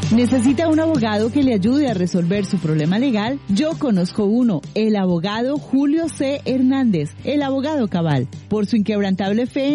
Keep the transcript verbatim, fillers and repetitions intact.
¿Necesita un abogado que le ayude a resolver su problema legal? Yo conozco uno, el abogado Julio C. Hernández, el abogado cabal. Por su inquebrantable fe